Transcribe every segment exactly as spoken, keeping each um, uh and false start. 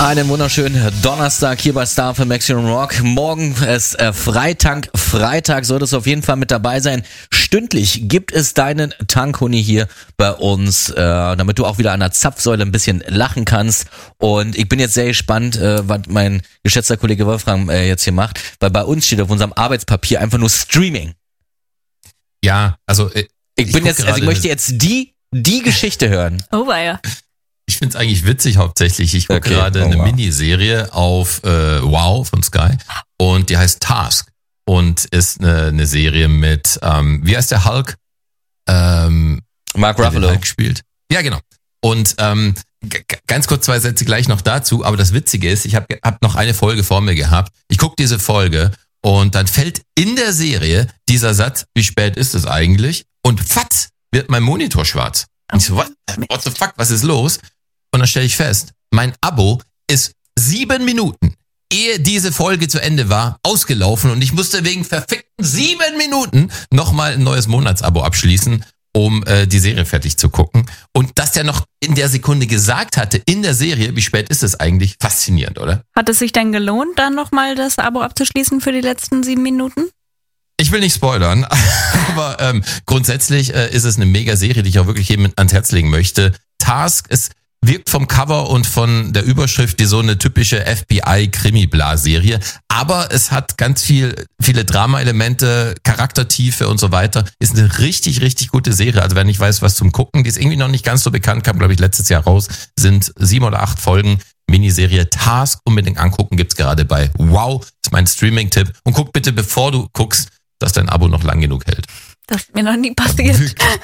Einen wunderschönen Donnerstag hier bei Star für Maximum Rock. Morgen ist äh, Freitag. Freitag solltest du auf jeden Fall mit dabei sein. Stündlich gibt es deinen Tankhuni hier bei uns, äh, damit du auch wieder an der Zapfsäule ein bisschen lachen kannst. Und ich bin jetzt sehr gespannt, äh, was mein geschätzter Kollege Wolfram äh, jetzt hier macht, weil bei uns steht auf unserem Arbeitspapier einfach nur Streaming. Ja, also äh, ich, ich bin jetzt, also ich möchte jetzt die die Geschichte hören. Oh weia. Ich finde es eigentlich witzig hauptsächlich. Ich gucke Okay. gerade Oh, eine wow. Miniserie auf äh, Wow von Sky und die heißt Task und ist eine, eine Serie mit, ähm, wie heißt der Hulk? Ähm, Mark der den Ruffalo. Hulk spielt. Ja, genau. Und ähm, g- g- ganz kurz zwei Sätze gleich noch dazu, aber das Witzige ist, ich habe hab noch eine Folge vor mir gehabt. Ich gucke diese Folge und dann fällt in der Serie dieser Satz, wie spät ist es eigentlich? Und fatz, wird mein Monitor schwarz. Und ich so, what, what the fuck, was ist los? Und dann stelle ich fest, mein Abo ist sieben Minuten, ehe diese Folge zu Ende war, ausgelaufen und ich musste wegen verfickten sieben Minuten nochmal ein neues Monatsabo abschließen, um äh, die Serie fertig zu gucken. Und dass der noch in der Sekunde gesagt hatte, in der Serie, wie spät ist es eigentlich, faszinierend, oder? Hat es sich denn gelohnt, dann nochmal das Abo abzuschließen für die letzten sieben Minuten? Ich will nicht spoilern, aber ähm, grundsätzlich äh, ist es eine Mega-Serie, die ich auch wirklich jedem ans Herz legen möchte. Task, es wirkt vom Cover und von der Überschrift wie so eine typische F B I-Krimi-Bla-Serie, aber es hat ganz viel, viele Drama-Elemente, Charaktertiefe und so weiter. Ist eine richtig, richtig gute Serie. Also wer nicht weiß, was zum Gucken, die ist irgendwie noch nicht ganz so bekannt, kam glaube ich letztes Jahr raus, sind sieben oder acht Folgen. Miniserie Task, unbedingt angucken, gibt's gerade bei Wow, ist mein Streaming-Tipp. Und guck bitte, bevor du guckst, dass dein Abo noch lang genug hält. Das ist mir noch nie passiert.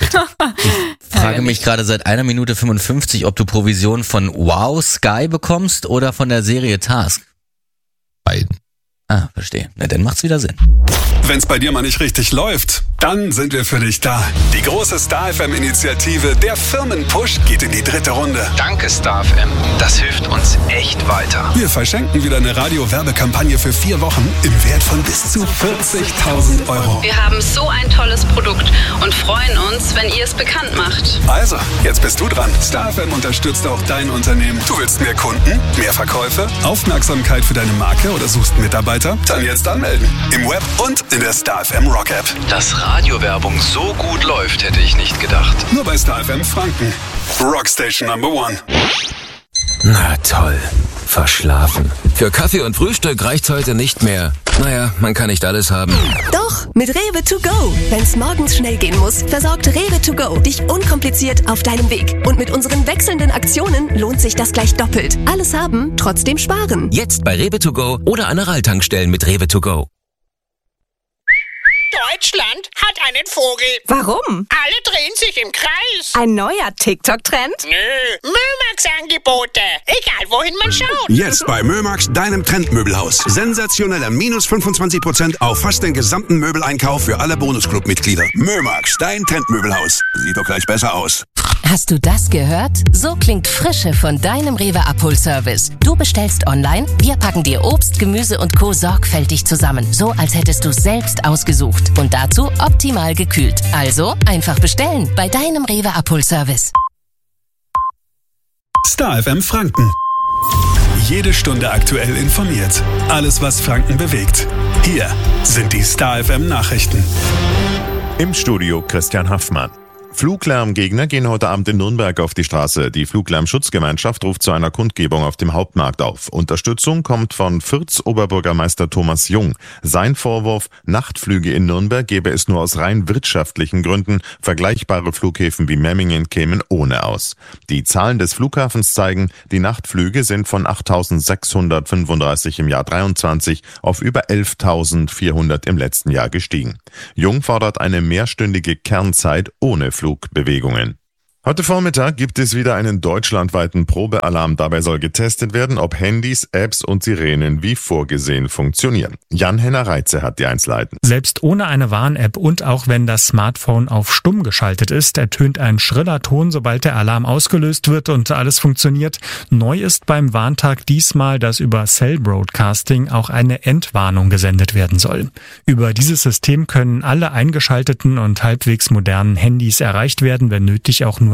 Ich frage mich gerade seit einer Minute fünfundfünfzig, ob du Provision von Wow Sky bekommst oder von der Serie Task. Beiden. Ah, verstehe. Na, dann macht's wieder Sinn. Wenn's bei dir mal nicht richtig läuft, dann sind wir für dich da. Die große Star F M-Initiative, der Firmenpush, geht in die dritte Runde. Danke Star F M, das hilft uns echt weiter. Wir verschenken wieder eine Radio-Werbekampagne für vier Wochen im Wert von bis zu vierzigtausend Euro. Wir haben so ein tolles Produkt und freuen uns, wenn ihr es bekannt macht. Also, jetzt bist du dran. Star F M unterstützt auch dein Unternehmen. Du willst mehr Kunden, mehr Verkäufe, Aufmerksamkeit für deine Marke oder suchst Mitarbeiter? Dann jetzt anmelden. Im Web und in der Star F M Rock App. Dass Radiowerbung so gut läuft, hätte ich nicht gedacht. Nur bei Star F M Franken. Rockstation Number One. Na toll. Verschlafen. Für Kaffee und Frühstück reicht's heute nicht mehr. Naja, man kann nicht alles haben. Doch, mit Rewe to go. Wenn's morgens schnell gehen muss, versorgt Rewe to go dich unkompliziert auf deinem Weg. Und mit unseren wechselnden Aktionen lohnt sich das gleich doppelt. Alles haben, trotzdem sparen. Jetzt bei Rewe to go oder an Aral-Tankstellen mit Rewe to go. Deutschland hat einen Vogel. Warum? Alle drehen sich im Kreis. Ein neuer TikTok-Trend? Nö, Mömax-Angebote. Egal, wohin man schaut. Jetzt bei Mömax, deinem Trendmöbelhaus. Sensationeller minus fünfundzwanzig Prozent auf fast den gesamten Möbeleinkauf für alle Bonusclub-Mitglieder. Mömax, dein Trendmöbelhaus. Sieht doch gleich besser aus. Hast du das gehört? So klingt Frische von deinem Rewe-Abholservice. Du bestellst online, wir packen dir Obst, Gemüse und Co. sorgfältig zusammen. So, als hättest du selbst ausgesucht. Und dazu optimal gekühlt. Also einfach bestellen bei deinem Rewe-Abholservice. Star F M Franken. Jede Stunde aktuell informiert. Alles, was Franken bewegt. Hier sind die Star F M Nachrichten. Im Studio Christian Haffmann. Fluglärmgegner gehen heute Abend in Nürnberg auf die Straße. Die Fluglärmschutzgemeinschaft ruft zu einer Kundgebung auf dem Hauptmarkt auf. Unterstützung kommt von Fürths Oberbürgermeister Thomas Jung. Sein Vorwurf, Nachtflüge in Nürnberg gäbe es nur aus rein wirtschaftlichen Gründen. Vergleichbare Flughäfen wie Memmingen kämen ohne aus. Die Zahlen des Flughafens zeigen, die Nachtflüge sind von achttausendsechshundertfünfunddreißig im Jahr dreiundzwanzig auf über elftausendvierhundert im letzten Jahr gestiegen. Jung fordert eine mehrstündige Kernzeit ohne Flugbewegungen. Heute Vormittag gibt es wieder einen deutschlandweiten Probealarm. Dabei soll getestet werden, ob Handys, Apps und Sirenen wie vorgesehen funktionieren. Jan-Henner Reitze hat die Einzelheiten. Selbst ohne eine Warn-App und auch wenn das Smartphone auf stumm geschaltet ist, ertönt ein schriller Ton, sobald der Alarm ausgelöst wird und alles funktioniert. Neu ist beim Warntag diesmal, dass über Cell Broadcasting auch eine Entwarnung gesendet werden soll. Über dieses System können alle eingeschalteten und halbwegs modernen Handys erreicht werden, wenn nötig auch nur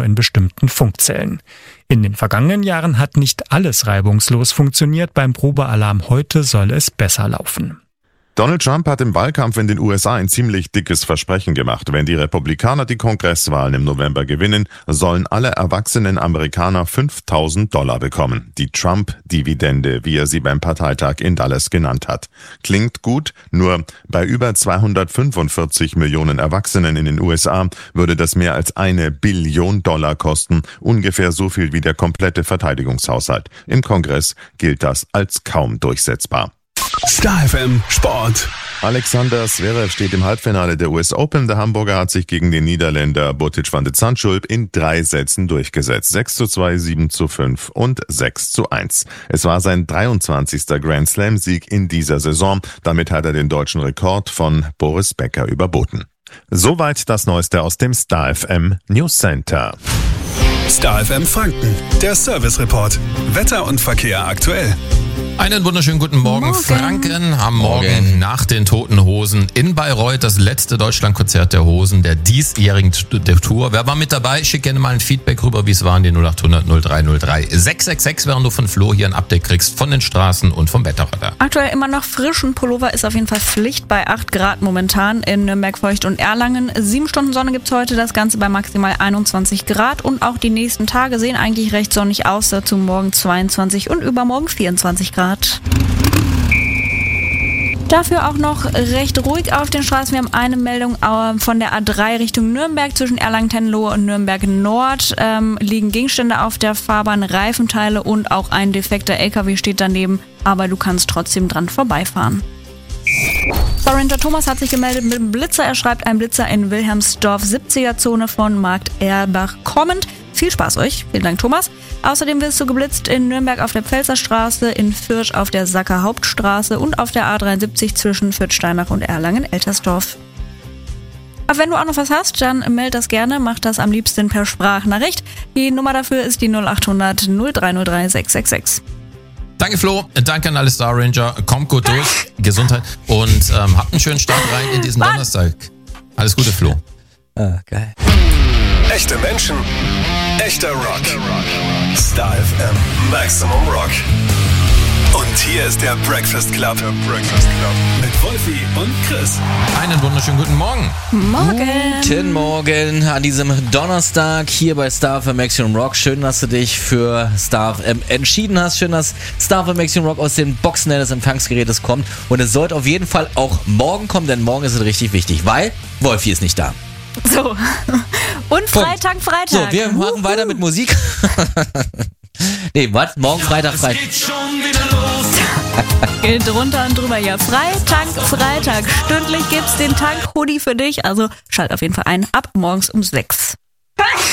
nur in bestimmten Funkzellen. In den vergangenen Jahren hat nicht alles reibungslos funktioniert. Beim Probealarm heute soll es besser laufen. Donald Trump hat im Wahlkampf in den U S A ein ziemlich dickes Versprechen gemacht. Wenn die Republikaner die Kongresswahlen im November gewinnen, sollen alle erwachsenen Amerikaner fünftausend Dollar bekommen. Die Trump-Dividende, wie er sie beim Parteitag in Dallas genannt hat. Klingt gut, nur bei über zweihundertfünfundvierzig Millionen Erwachsenen in den U S A würde das mehr als eine Billion Dollar kosten, ungefähr so viel wie der komplette Verteidigungshaushalt. Im Kongress gilt das als kaum durchsetzbar. Star F M Sport. Alexander Zverev steht im Halbfinale der U S Open. Der Hamburger hat sich gegen den Niederländer Botic van de Zandschulp in drei Sätzen durchgesetzt. sechs zu zwei, sieben zu fünf und sechs zu eins. Es war sein dreiundzwanzigster Grand Slam Sieg in dieser Saison. Damit hat er den deutschen Rekord von Boris Becker überboten. Soweit das Neueste aus dem Star F M News Center. Star F M Franken, der Service Report. Wetter und Verkehr aktuell. Einen wunderschönen guten Morgen, Morgen. Franken. Am Morgen, Morgen nach den Toten Hosen in Bayreuth, das letzte Deutschlandkonzert der Hosen der diesjährigen T- der Tour. Wer war mit dabei? Schick gerne mal ein Feedback rüber, wie es war in den null acht hundert null drei null drei sechs sechs sechs, während du von Flo hier ein Update kriegst von den Straßen und vom Wetterradar. Aktuell immer noch frisch. Ein Pullover ist auf jeden Fall Pflicht bei acht Grad momentan in Nürnberg, Feucht und Erlangen. Sieben Stunden Sonne gibt's heute, das Ganze bei maximal einundzwanzig Grad. Und auch die nächsten Tage sehen eigentlich recht sonnig aus. Dazu morgen zweiundzwanzig und übermorgen vierundzwanzig Grad. Dafür auch noch recht ruhig auf den Straßen. Wir haben eine Meldung von der A drei Richtung Nürnberg. Zwischen Erlangen-Tenlohe und Nürnberg Nord ähm, liegen Gegenstände auf der Fahrbahn, Reifenteile und auch ein defekter L K W steht daneben. Aber du kannst trotzdem dran vorbeifahren. Ranger Thomas hat sich gemeldet mit einem Blitzer. Er schreibt, ein Blitzer in Wilhelmsdorf, siebziger-Zone von Markt Erbach kommend. Viel Spaß euch. Vielen Dank, Thomas. Außerdem wirst du geblitzt in Nürnberg auf der Pfälzer Straße, in Fürth auf der Sacker Hauptstraße und auf der A dreiundsiebzig zwischen Fürth-Steinach und Erlangen-Eltersdorf. Aber wenn du auch noch was hast, dann meld das gerne. Mach das am liebsten per Sprachnachricht. Die Nummer dafür ist die null acht hundert null drei null drei sechs sechs sechs. Danke Flo, danke an alle Star Ranger. Kommt gut durch, Gesundheit und ähm, habt einen schönen Start rein in diesen Mann. Donnerstag. Alles Gute, Flo. Ah, geil. Echte Menschen, echter Rock. Star F M Maximum Rock. Und hier ist der Breakfast Club. Der Breakfast Club. Mit Wolfi und Chris. Einen wunderschönen guten Morgen. Morgen. Guten Morgen an diesem Donnerstag hier bei Star F M Maximum Rock. Schön, dass du dich für Star F M entschieden hast. Schön, dass Star F M Maximum Rock aus den Boxen des Empfangsgerätes kommt. Und es sollte auf jeden Fall auch morgen kommen, denn morgen ist es richtig wichtig, weil Wolfi ist nicht da. So. Und Freitag, Freitag. So, wir machen uh-huh. weiter mit Musik. Nee, was? Morgen ja, Freitag, Freitag. Geht schon wieder los. Geht drunter und drüber, ja. Freitag, Freitag. Stündlich gibt's den Tank-Hoodie für dich. Also schalt auf jeden Fall ein. Ab morgens um sechs.